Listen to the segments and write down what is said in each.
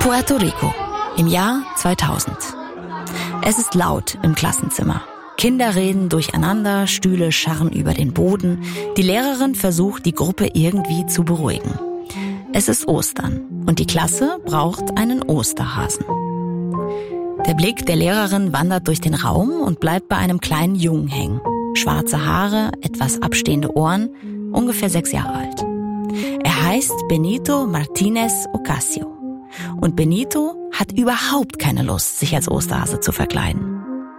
Puerto Rico, im Jahr 2000. Es ist laut im Klassenzimmer. Kinder reden durcheinander, Stühle scharren über den Boden. Die Lehrerin versucht, die Gruppe irgendwie zu beruhigen. Es ist Ostern und die Klasse braucht einen Osterhasen. Der Blick der Lehrerin wandert durch den Raum und bleibt bei einem kleinen Jungen hängen. Schwarze Haare, etwas abstehende Ohren, ungefähr 6 Jahre alt. Er heißt Benito Martinez Ocasio. Und Benito hat überhaupt keine Lust, sich als Osterhase zu verkleiden.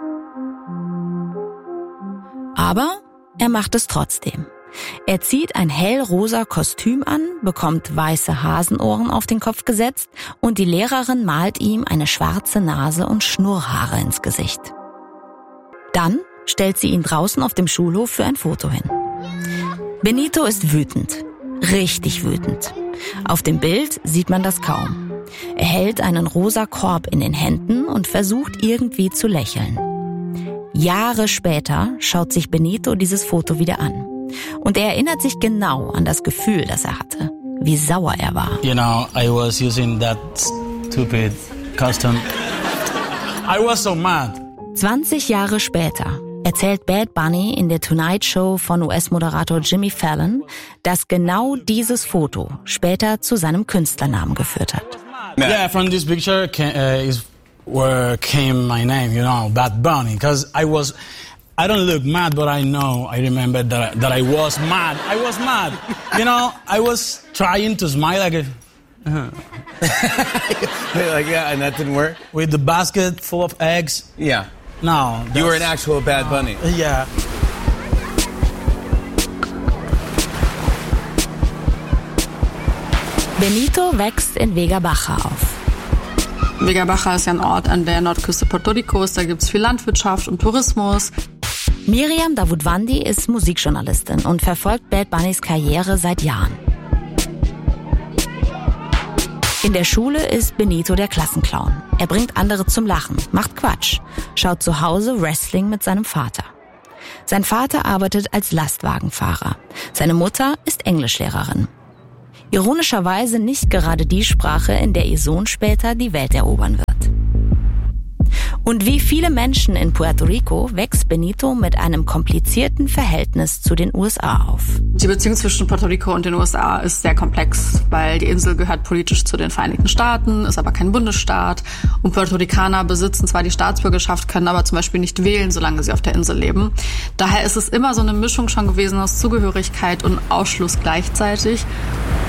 Aber er macht es trotzdem. Er zieht ein hellrosa Kostüm an, bekommt weiße Hasenohren auf den Kopf gesetzt und die Lehrerin malt ihm eine schwarze Nase und Schnurrhaare ins Gesicht. Dann stellt sie ihn draußen auf dem Schulhof für ein Foto hin. Benito ist wütend, richtig wütend. Auf dem Bild sieht man das kaum. Er hält einen rosa Korb in den Händen und versucht irgendwie zu lächeln. Jahre später schaut sich Benito dieses Foto wieder an. Und er erinnert sich genau an das Gefühl, das er hatte, wie sauer er war. You know, I was using that stupid costume. I was so mad. 20 Jahre später erzählt Bad Bunny in der Tonight Show von US-Moderator Jimmy Fallon, dass genau dieses Foto später zu seinem Künstlernamen geführt hat. Yeah, from this picture is where came my name, you know, Bad Bunny, because I don't look mad, but I remember that I was mad. I was mad. You know, I was trying to smile like like, yeah, and that didn't work? With the basket full of eggs. Yeah. No. You were an actual Bad Bunny. Yeah. Benito wächst in Vega Baja auf. Vega Baja ist ja ein Ort an der Nordküste Puerto Ricos. Da gibt's viel Landwirtschaft und Tourismus. Miriam Davutwandi ist Musikjournalistin und verfolgt Bad Bunnys Karriere seit Jahren. In der Schule ist Benito der Klassenclown. Er bringt andere zum Lachen, macht Quatsch, schaut zu Hause Wrestling mit seinem Vater. Sein Vater arbeitet als Lastwagenfahrer. Seine Mutter ist Englischlehrerin. Ironischerweise nicht gerade die Sprache, in der ihr Sohn später die Welt erobern wird. Und wie viele Menschen in Puerto Rico wächst Benito mit einem komplizierten Verhältnis zu den USA auf. Die Beziehung zwischen Puerto Rico und den USA ist sehr komplex, weil die Insel gehört politisch zu den Vereinigten Staaten, ist aber kein Bundesstaat. Und Puerto Ricaner besitzen zwar die Staatsbürgerschaft, können aber zum Beispiel nicht wählen, solange sie auf der Insel leben. Daher ist es immer so eine Mischung schon gewesen aus Zugehörigkeit und Ausschluss gleichzeitig.